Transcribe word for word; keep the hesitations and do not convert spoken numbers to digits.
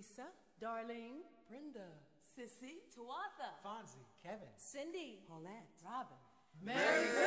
Lisa, Darlene, Brenda, Sissy, Tuatha, Fonzie, Kevin, Cindy, Paulette, Robin. Merry